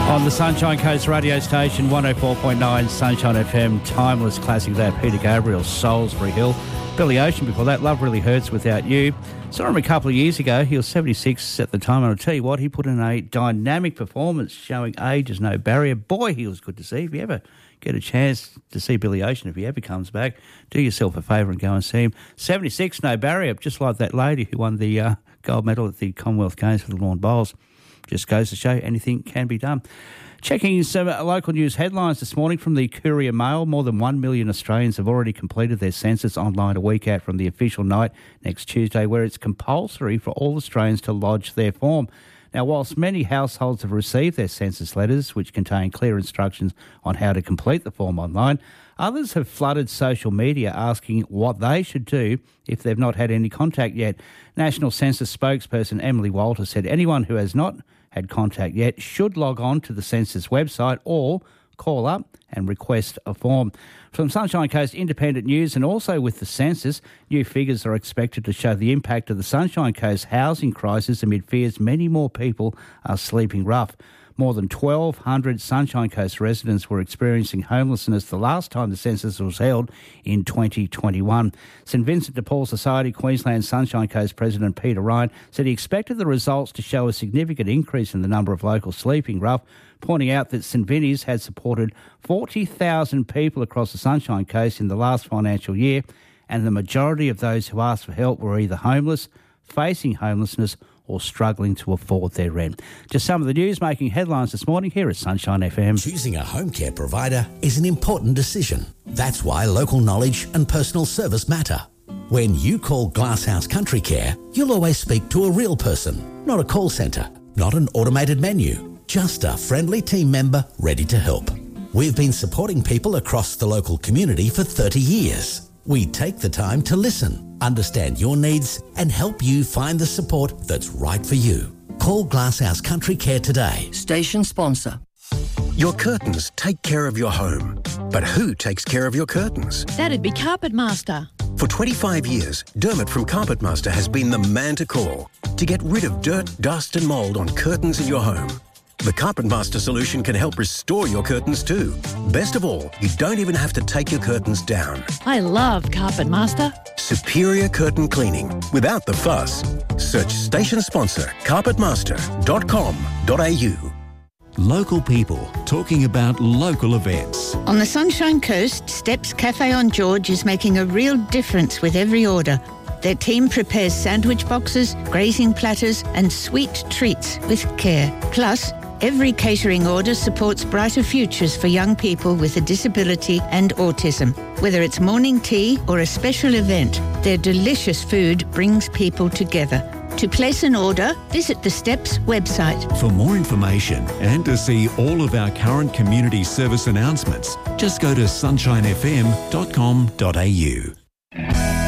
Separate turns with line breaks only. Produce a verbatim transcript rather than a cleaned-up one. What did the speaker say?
On the Sunshine Coast radio station, one oh four point nine Sunshine F M, timeless classic that Peter Gabriel, Salisbury Hill. Billy Ocean before that, Love Really Hurts Without You. Saw him a couple of years ago. He was seventy-six at the time, and I'll tell you what, he put in a dynamic performance showing age is no barrier. Boy, he was good to see. If you ever get a chance to see Billy Ocean, if he ever comes back, do yourself a favour and go and see him. seventy-six, no barrier, just like that lady who won the uh, gold medal at the Commonwealth Games for the Lawn Bowls. Just goes to show anything can be done. Checking some local news headlines this morning from the Courier Mail. More than one million Australians have already completed their census online a week out from the official night next Tuesday, where it's compulsory for all Australians to lodge their form. Now, whilst many households have received their census letters, which contain clear instructions on how to complete the form online, others have flooded social media asking what they should do if they've not had any contact yet. National Census spokesperson Emily Walter said anyone who has not had contact yet should log on to the census website or call up and request a form. From Sunshine Coast Independent News, and also with the census, new figures are expected to show the impact of the Sunshine Coast housing crisis amid fears many more people are sleeping rough. More than twelve hundred Sunshine Coast residents were experiencing homelessness the last time the census was held in twenty twenty-one. St Vincent de Paul Society Queensland Sunshine Coast President Peter Ryan said he expected the results to show a significant increase in the number of locals sleeping rough, pointing out that St Vinny's had supported forty thousand people across the Sunshine Coast in the last financial year, and the majority of those who asked for help were either homeless, facing homelessness, or struggling to afford their rent. Just some of the news making headlines this morning here at Sunshine F M.
Choosing a home care provider is an important decision. That's why local knowledge and personal service matter. When you call Glasshouse Country Care, you'll always speak to a real person, not a call centre, not an automated menu, just a friendly team member ready to help. We've been supporting people across the local community for thirty years. We take the time to listen, understand your needs, and help you find the support that's right for you. Call Glasshouse Country Care today.
Station sponsor.
Your curtains take care of your home. But who takes care of your curtains?
That'd be Carpet Master.
For twenty-five years, Dermot from Carpet Master has been the man to call to get rid of dirt, dust and mould on curtains in your home. The Carpet Master solution can help restore your curtains too. Best of all, you don't even have to take your curtains down.
I love Carpet Master.
Superior curtain cleaning without the fuss. Search station sponsor carpet master dot com dot a u.
Local people talking about local events.
On the Sunshine Coast, Steps Cafe on George is making a real difference with every order. Their team prepares sandwich boxes, grazing platters and sweet treats with care. Plus, every catering order supports brighter futures for young people with a disability and autism. Whether it's morning tea or a special event, their delicious food brings people together. To place an order, visit the Steps website.
For more information and to see all of our current community service announcements, just go to sunshine f m dot com dot a u.